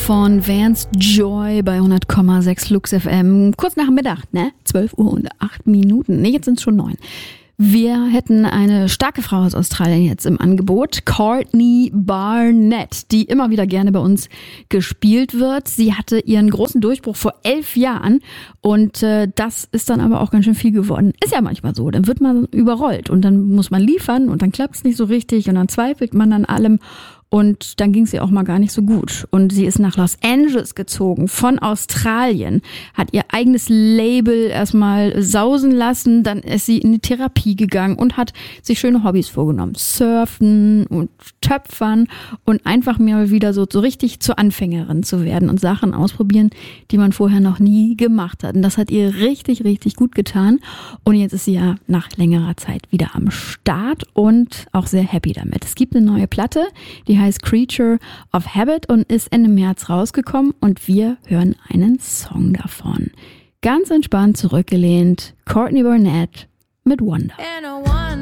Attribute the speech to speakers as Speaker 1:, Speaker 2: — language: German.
Speaker 1: Von Vance Joy bei 100,6 Lux FM. Kurz nach Mittag, ne? 12 Uhr und 8 Minuten. Ne, jetzt sind es schon 9. Wir hätten eine starke Frau aus Australien jetzt im Angebot, Courtney Barnett, die immer wieder gerne bei uns gespielt wird. Sie hatte ihren großen Durchbruch vor 11 Jahren und das ist dann aber auch ganz schön viel geworden. Ist ja manchmal so, dann wird man überrollt und dann muss man liefern und dann klappt es nicht so richtig und dann zweifelt man an allem. Und dann ging es ihr auch mal gar nicht so gut. Und sie ist nach Los Angeles gezogen, von Australien, hat ihr eigenes Label erstmal sausen lassen, dann ist sie in die Therapie gegangen und hat sich schöne Hobbys vorgenommen. Surfen und Töpfern und einfach mal wieder so richtig zur Anfängerin zu werden und Sachen ausprobieren, die man vorher noch nie gemacht hat. Und das hat ihr richtig, richtig gut getan. Und jetzt ist sie ja nach längerer Zeit wieder am Start und auch sehr happy damit. Es gibt eine neue Platte, die heißt Creature of Habit und ist Ende März rausgekommen und wir hören einen Song davon. Ganz entspannt zurückgelehnt, Courtney Barnett mit Wonder.